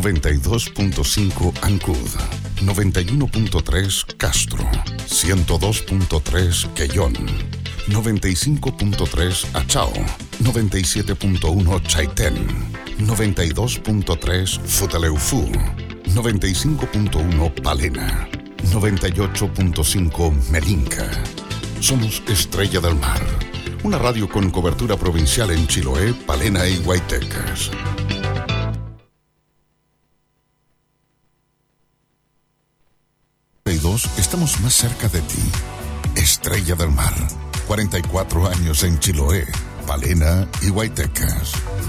92.5 Ancud, 91.3 Castro, 102.3 Quellón, 95.3 Achao, 97.1 Chaitén, 92.3 Futaleufú, 95.1 Palena, 98.5 Melinca. Somos Estrella del Mar, una radio con cobertura provincial en Chiloé, Palena y Guaytecas. Estamos más cerca de ti. Estrella del Mar, 44 años en Chiloé, Palena y Guaytecas.